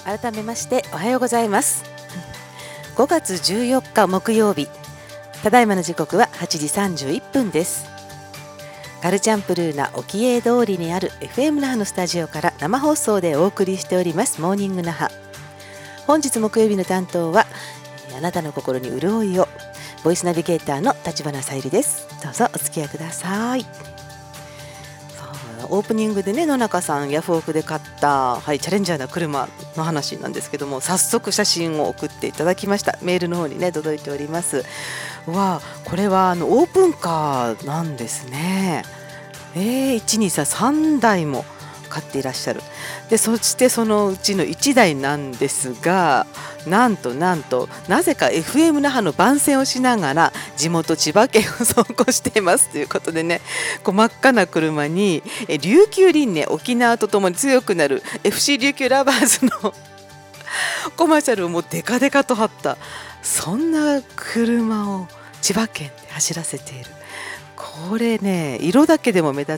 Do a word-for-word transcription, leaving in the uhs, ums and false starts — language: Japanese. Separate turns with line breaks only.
改めましておはようございます。ごがつじゅうよっか木曜日、ただいまの時刻ははちじさんじゅういっぷんです。ガルチャンプルーナ沖永通りにある エフエム 那覇のスタジオから生放送でお送りしておりますモーニング那覇。本日木曜日の担当はあなたの心に潤いを、ボイスナビゲーターの立花さゆりです。どうぞお付き合いください。オープニングでね、野中さんヤフオクで買った、はい、チャレンジャーな車の話なんですけども、早速写真を送っていただきました。メールの方にね届いております。わあ、これはあのオープンカーなんですね。えー、いちにささんだいも買っていらっしゃる。でそしてそのうちのいちだいなんですが、なんとなんとなぜか エフエム 那覇の番宣をしながら地元千葉県を走行していますということでね、こう真っ赤な車にえ琉球輪廻沖縄とともに強くなる エフシー 琉球ラバーズのコマーシャルをもうデカデカと貼った、そんな車を千葉県で走らせている。これね、色だけでも目立